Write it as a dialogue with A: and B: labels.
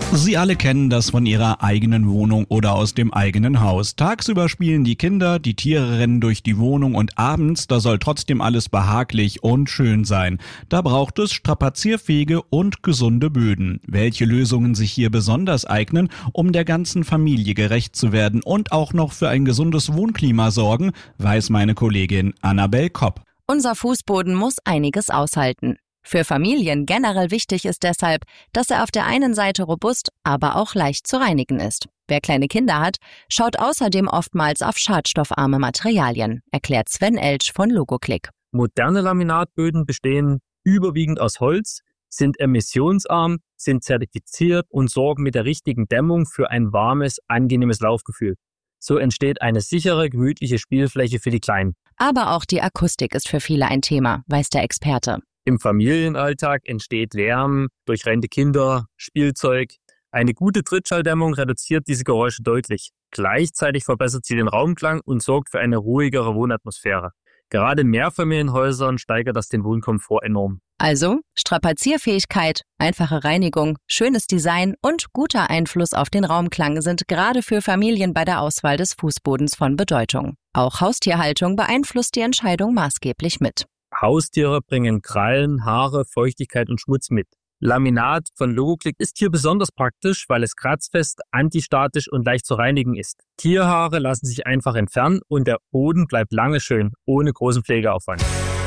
A: Sie alle kennen das von ihrer eigenen Wohnung oder aus dem eigenen Haus. Tagsüber spielen die Kinder, die Tiere rennen durch die Wohnung und abends, da soll trotzdem alles behaglich und schön sein. Da braucht es strapazierfähige und gesunde Böden. Welche Lösungen sich hier besonders eignen, um der ganzen Familie gerecht zu werden und auch noch für ein gesundes Wohnklima sorgen, weiß meine Kollegin Annabel Kopp.
B: Unser Fußboden muss einiges aushalten. Für Familien generell wichtig ist deshalb, dass er auf der einen Seite robust, aber auch leicht zu reinigen ist. Wer kleine Kinder hat, schaut außerdem oftmals auf schadstoffarme Materialien, erklärt Sven Eltsch von Logoclick.
C: Moderne Laminatböden bestehen überwiegend aus Holz, sind emissionsarm, sind zertifiziert und sorgen mit der richtigen Dämmung für ein warmes, angenehmes Laufgefühl. So entsteht eine sichere, gemütliche Spielfläche für die Kleinen.
B: Aber auch die Akustik ist für viele ein Thema, weiß der Experte.
C: Im Familienalltag entsteht Lärm durch rennende Kinder, Spielzeug. Eine gute Trittschalldämmung reduziert diese Geräusche deutlich. Gleichzeitig verbessert sie den Raumklang und sorgt für eine ruhigere Wohnatmosphäre. Gerade in Mehrfamilienhäusern steigert das den Wohnkomfort enorm.
B: Also Strapazierfähigkeit, einfache Reinigung, schönes Design und guter Einfluss auf den Raumklang sind gerade für Familien bei der Auswahl des Fußbodens von Bedeutung. Auch Haustierhaltung beeinflusst die Entscheidung maßgeblich mit.
C: Haustiere bringen Krallen, Haare, Feuchtigkeit und Schmutz mit. Laminat von Logoclick ist hier besonders praktisch, weil es kratzfest, antistatisch und leicht zu reinigen ist. Tierhaare lassen sich einfach entfernen und der Boden bleibt lange schön, ohne großen Pflegeaufwand.